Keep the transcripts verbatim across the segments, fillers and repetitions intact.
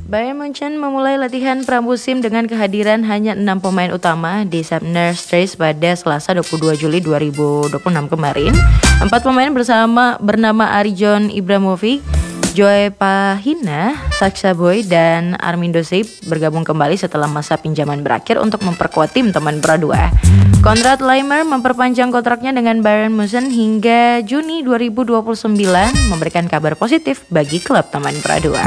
Bayern Munchen memulai latihan pramusim dengan kehadiran hanya enam pemain utama di Sempner Strasse pada Selasa dua puluh dua Juli dua ribu dua puluh enam kemarin. Empat pemain bersama bernama Arjon Ibrahimovic, Joe Pahina, Sacha Boey, dan Armindo Seip bergabung kembali setelah masa pinjaman berakhir untuk memperkuat tim teman Pradua. Konrad Laimer memperpanjang kontraknya dengan Bayern Munchen hingga Juni dua ribu dua puluh sembilan, memberikan kabar positif bagi klub teman Pradua.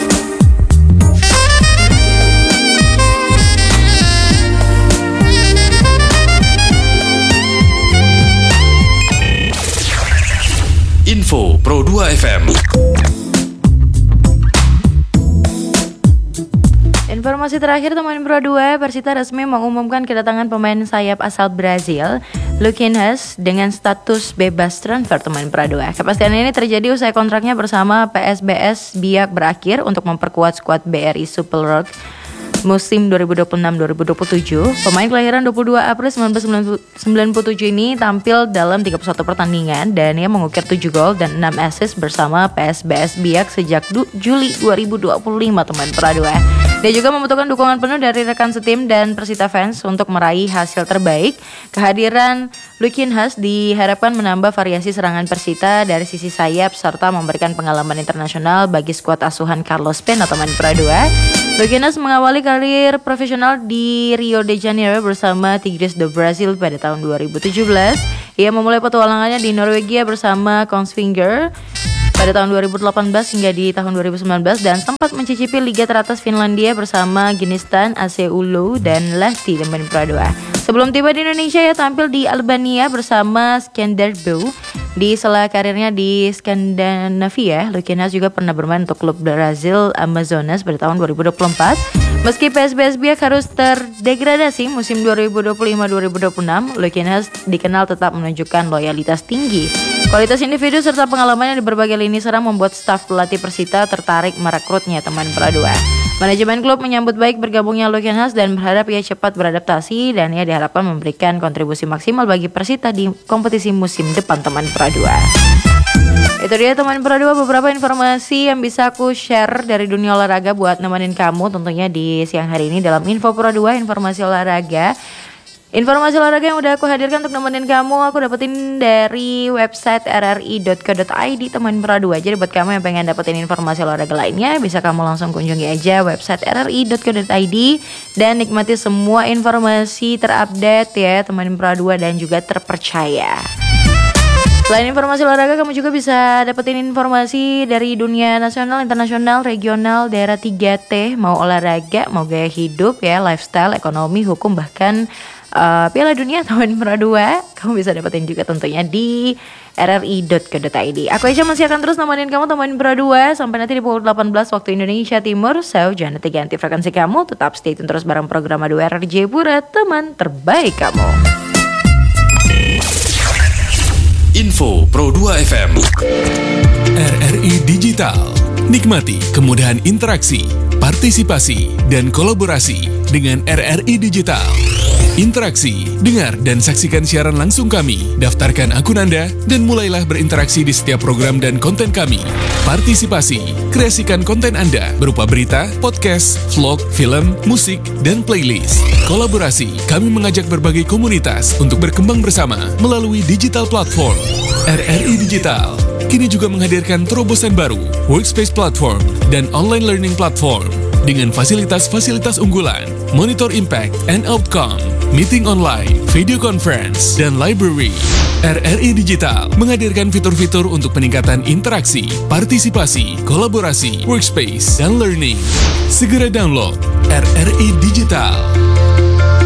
Info Pro dua F M. Informasi terakhir teman Pro dua, Persita resmi mengumumkan kedatangan pemain sayap asal Brazil, Luquinhas, dengan status bebas transfer teman Pro dua. Kepastian ini terjadi usai kontraknya bersama P S B S Biak berakhir untuk memperkuat skuad B R I Super League musim dua ribu dua puluh enam dua ribu dua puluh tujuh. Pemain kelahiran dua puluh dua April seribu sembilan ratus sembilan puluh tujuh ini tampil dalam tiga puluh satu pertandingan dan ia mengukir tujuh gol dan enam assist bersama P S B S Biak sejak du- Juli dua ribu dua puluh lima teman Pradua. Dia juga membutuhkan dukungan penuh dari rekan setim dan Persita fans untuk meraih hasil terbaik. Kehadiran Luquinhas diharapkan menambah variasi serangan Persita dari sisi sayap serta memberikan pengalaman internasional bagi skuad asuhan Carlos Pena teman Pradua. Luquinhas mengawali karir profesional di Rio de Janeiro bersama Tigres do Brasil pada tahun dua ribu tujuh belas. Ia memulai petualangannya di Norwegia bersama Kongsvinger pada tahun dua ribu delapan belas hingga di tahun dua ribu sembilan belas dan sempat mencicipi Liga teratas Finlandia bersama Ginistan, A C Oulu, dan Lahti teman Pradua. Sebelum tiba di Indonesia, ia tampil di Albania bersama Skanderbo. Di sela karirnya di Skandinavia, Luquinhas juga pernah bermain untuk klub Brazil Amazonas pada tahun dua ribu dua puluh empat. Meski P S B S Biak harus terdegradasi musim dua ribu dua puluh lima dua ribu dua puluh enam, Luquinhas dikenal tetap menunjukkan loyalitas tinggi. Kualitas individu serta pengalamannya di berbagai lini serang membuat staf pelatih Persita tertarik merekrutnya teman Pradua. Manajemen klub menyambut baik bergabungnya Luquinhas dan berharap ia cepat beradaptasi dan ia diharapkan memberikan kontribusi maksimal bagi Persita di kompetisi musim depan teman Pradua. Itu dia teman Pradua, beberapa informasi yang bisa aku share dari dunia olahraga buat nemenin kamu tentunya di siang hari ini dalam Info Pradua, informasi olahraga. Informasi olahraga yang udah aku hadirkan untuk nemenin kamu aku dapetin dari website r r i dot co dot i d teman Pradua. Jadi buat kamu yang pengen dapetin informasi olahraga lainnya, bisa kamu langsung kunjungi aja website r r i dot co dot i d dan nikmati semua informasi terupdate ya teman Pradua dan juga terpercaya. Selain informasi olahraga, kamu juga bisa dapetin informasi dari dunia nasional, internasional, regional, daerah tiga T, mau olahraga, mau gaya hidup ya, lifestyle, ekonomi, hukum, bahkan uh, Piala Dunia teman Pradua. Kamu bisa dapetin juga tentunya di r r i dot co dot i d. Aku Aisyah masih akan terus nemenin kamu teman Pradua sampai nanti di pukul delapan belas waktu Indonesia Timur. So, jangan nanti ganti frekuensi kamu, tetap stay tune terus bareng program dua R R J Pura, teman terbaik kamu. Info Pro dua F M. R R I Digital. Nikmati kemudahan interaksi, partisipasi, dan kolaborasi dengan R R I Digital. Interaksi, dengar dan saksikan siaran langsung kami, daftarkan akun Anda, dan mulailah berinteraksi di setiap program dan konten kami. Partisipasi, kreasikan konten Anda berupa berita, podcast, vlog, film, musik, dan playlist. Kolaborasi, kami mengajak berbagai komunitas untuk berkembang bersama melalui digital platform. R R I Digital kini juga menghadirkan terobosan baru, workspace platform, dan online learning platform dengan fasilitas-fasilitas unggulan, monitor impact and outcome, meeting online, video conference, dan library. R R I Digital menghadirkan fitur-fitur untuk peningkatan interaksi, partisipasi, kolaborasi, workspace, dan learning. Segera download R R I Digital.